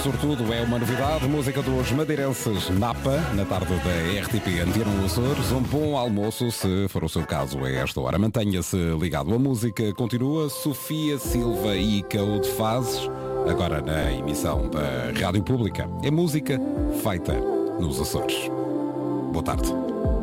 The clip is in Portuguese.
Sortudo é uma novidade, música dos madeirenses Napa, na tarde da RTP Antena Açores. Um bom almoço, se for o seu caso, a esta hora. Mantenha-se ligado. A música continua. Sofia Silva e Code Fases, agora na emissão da Rádio Pública. É música feita nos Açores. Boa tarde.